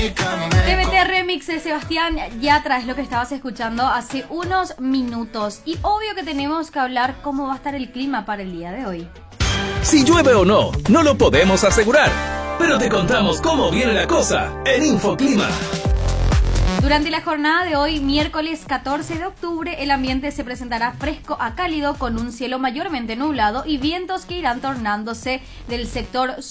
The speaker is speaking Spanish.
TBT Remix de Sebastián Yatra es lo que estabas escuchando hace unos minutos. Y obvio que tenemos que hablar cómo va a estar el clima para el día de hoy. Si llueve o no, no lo podemos asegurar, pero te contamos cómo viene la cosa en Infoclima. Durante la jornada de hoy, miércoles 14 de octubre, el ambiente se presentará fresco a cálido con un cielo mayormente nublado y vientos que irán tornándose del sector